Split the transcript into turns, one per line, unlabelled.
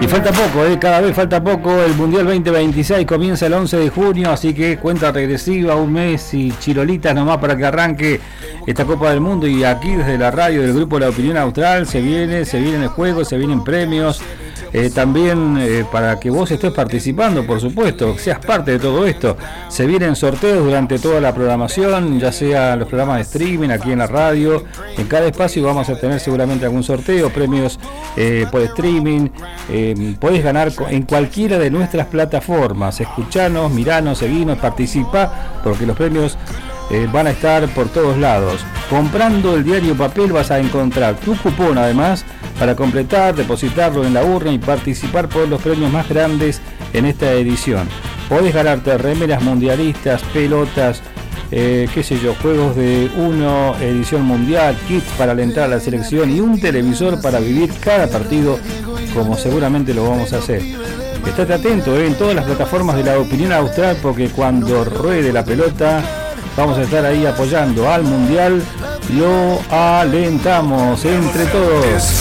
Y falta poco, cada vez falta poco. El Mundial 2026 comienza el 11 de junio, así que cuenta regresiva, un mes y chirolitas nomás para que arranque esta Copa del Mundo. Y aquí desde la radio del grupo La Opinión Austral se vienen el juego, se vienen premios. También para que vos estés participando, por supuesto, seas parte de todo esto. Se vienen sorteos durante toda la programación, ya sea los programas de streaming, aquí en la radio. En cada espacio vamos a tener seguramente algún sorteo, premios por streaming. Podés ganar en cualquiera de nuestras plataformas. Escuchanos, miranos, seguinos, participá, porque los premios van a estar por todos lados. Comprando el diario papel vas a encontrar tu cupón, además, para completar, depositarlo en la urna y participar por los premios más grandes en esta edición. Podés ganarte remeras mundialistas, pelotas, juegos de uno, edición mundial, kits para alentar a la selección y un televisor para vivir cada partido como seguramente lo vamos a hacer. Estate atento en todas las plataformas de La Opinión Austral, porque cuando ruede la pelota vamos a estar ahí apoyando al Mundial. Lo alentamos entre todos.